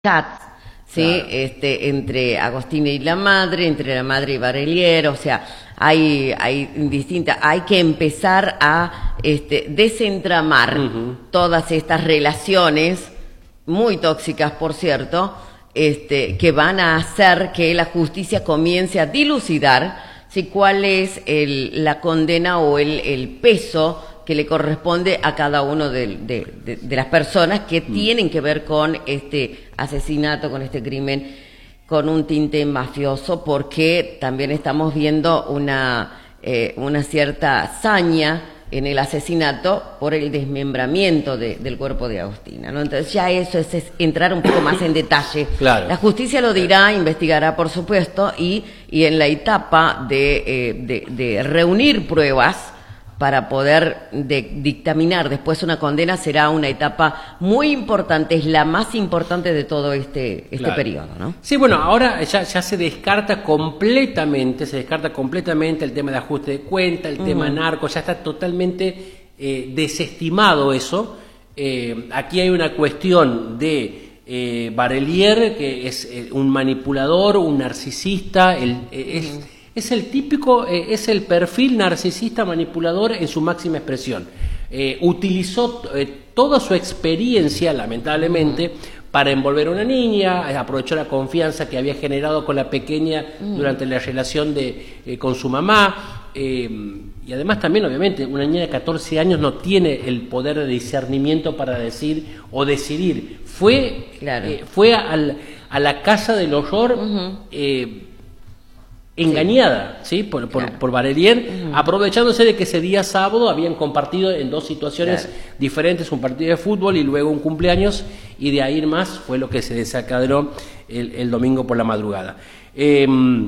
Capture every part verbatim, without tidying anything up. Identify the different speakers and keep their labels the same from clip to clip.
Speaker 1: chat, ¿sí?
Speaker 2: Claro.
Speaker 1: Este, entre Agostina y la madre, entre la madre y Barelier, o sea, hay, hay distintas, hay que empezar a este, desentramar uh-huh. todas estas relaciones, muy tóxicas por cierto, este, que van a hacer que la justicia comience a dilucidar si cuál es el, la condena o el, el peso que le corresponde a cada uno de, de, de, de las personas que mm. tienen que ver con este asesinato, con este crimen, con un tinte mafioso, porque también estamos viendo una, eh, una cierta hazaña en el asesinato por el desmembramiento de, del cuerpo de Agostina, ¿no? Entonces ya eso es, es entrar un poco más en detalle.
Speaker 2: Claro.
Speaker 1: La justicia lo dirá, investigará por supuesto, y, y en la etapa de, eh, de, de reunir pruebas para poder de, dictaminar después una condena será una etapa muy importante, es la más importante de todo este, este
Speaker 2: claro.
Speaker 1: periodo, ¿no?
Speaker 2: Sí, bueno, ahora ya, ya se descarta completamente, se descarta completamente el tema de ajuste de cuenta, el uh-huh. tema narco, ya está totalmente eh, desestimado eso. Eh, aquí hay una cuestión de eh, Barelier, que es eh, un manipulador, un narcisista, el, eh, es... Uh-huh. Es el típico, eh, es el perfil narcisista manipulador en su máxima expresión. Eh, utilizó eh, toda su experiencia, lamentablemente, uh-huh. para envolver a una niña, aprovechó la confianza que había generado con la pequeña uh-huh. durante la relación de, eh, con su mamá. Eh, y además también, obviamente, una niña de catorce años no tiene el poder de discernimiento para decir o decidir. Fue, claro. eh, fue al, a la casa del horror... Uh-huh. eh, engañada, ¿sí? Por, por, claro. por Barelier, uh-huh. aprovechándose de que ese día sábado habían compartido en dos situaciones claro. diferentes, un partido de fútbol y luego un cumpleaños, y de ahí más fue lo que se desencadenó el, el domingo por la madrugada. Eh,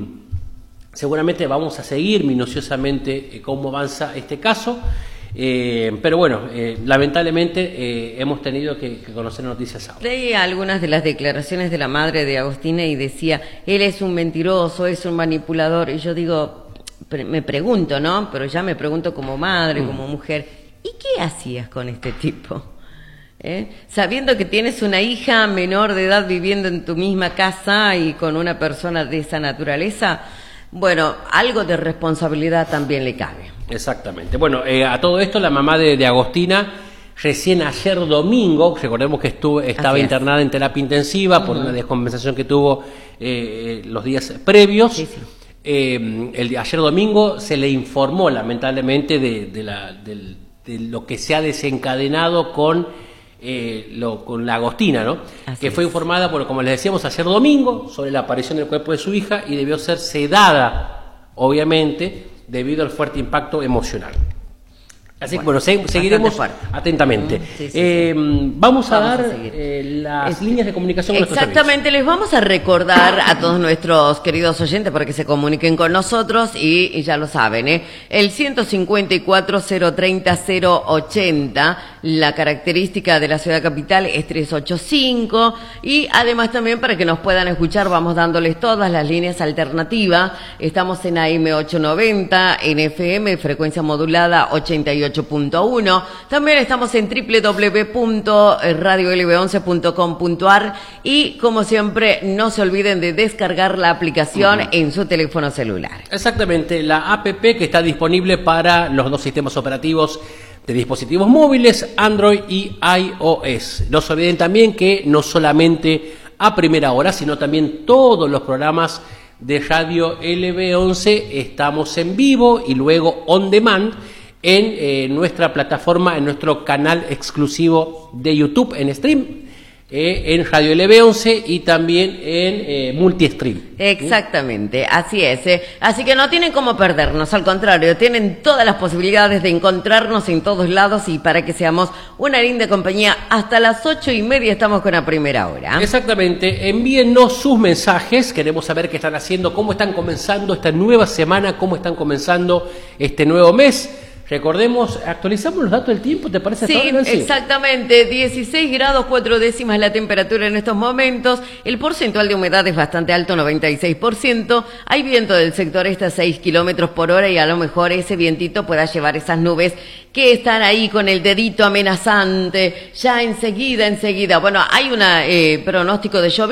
Speaker 2: seguramente vamos a seguir minuciosamente eh, cómo avanza este caso, eh, pero bueno, eh, lamentablemente eh, hemos tenido que, que conocer noticias ahora.
Speaker 1: Leí algunas de las declaraciones de la madre de Agostina y decía, él es un mentiroso, es un manipulador, y yo digo, pre- me pregunto, ¿no? Pero ya me pregunto como madre, mm. como mujer, ¿y qué hacías con este tipo? ¿Eh? Sabiendo que tienes una hija menor de edad viviendo en tu misma casa y con una persona de esa naturaleza, bueno, algo de responsabilidad también le cabe.
Speaker 2: Exactamente. Bueno, eh, a todo esto la mamá de, de Agostina, recién ayer domingo, recordemos que estuvo, estaba internada en terapia intensiva uh-huh. por una descompensación que tuvo eh, los días previos. Sí, sí. Eh, el, ayer domingo se le informó lamentablemente de, de, la, de, de lo que se ha desencadenado con, eh, lo, con la Agostina, ¿no? Así que fue es. informada, por, como les decíamos, ayer domingo sobre la aparición del cuerpo de su hija y debió ser sedada, obviamente, debido al fuerte impacto emocional. Así que bueno, se, seguiremos atentamente. Mm, sí, sí, eh, sí. Vamos a vamos dar a eh, las es, líneas de comunicación con nuestros amigos.
Speaker 1: Exactamente, les vamos a recordar a todos nuestros queridos oyentes para que se comuniquen con nosotros y, y ya lo saben, ¿eh? El ciento cincuenta y cuatro, cero treinta, cero ochenta, la característica de la ciudad capital es trescientos ochenta y cinco y además también para que nos puedan escuchar vamos dándoles todas las líneas alternativas. Estamos en A M ochocientos noventa, en F M, frecuencia modulada ochenta y ocho punto uno. También estamos en doble u doble u doble u punto radio l b once punto com punto a r y como siempre no se olviden de descargar la aplicación uh-huh. en su teléfono celular.
Speaker 2: Exactamente, la app que está disponible para los dos sistemas operativos de dispositivos móviles, Android y iOS. No se olviden también que no solamente a primera hora, sino también todos los programas de Radio L B once estamos en vivo y luego on demand en eh, nuestra plataforma, en nuestro canal exclusivo de YouTube en stream, eh, en Radio L B once y también en eh, multi-stream.
Speaker 1: Exactamente, ¿sí? Así es. ¿eh? Así que no tienen cómo perdernos, al contrario, tienen todas las posibilidades de encontrarnos en todos lados y para que seamos una linda compañía. Hasta las ocho y media estamos con la primera hora.
Speaker 2: Exactamente, envíennos sus mensajes, queremos saber qué están haciendo, cómo están comenzando esta nueva semana, cómo están comenzando este nuevo mes. Recordemos, actualizamos los datos del tiempo, ¿te parece?
Speaker 1: Sí, exactamente, dieciséis grados cuatro décimas la temperatura en estos momentos, el porcentual de humedad es bastante alto, noventa y seis por ciento, hay viento del sector este a seis kilómetros por hora y a lo mejor ese vientito pueda llevar esas nubes que están ahí con el dedito amenazante, ya enseguida, enseguida. Bueno, hay un eh, pronóstico de lluvia.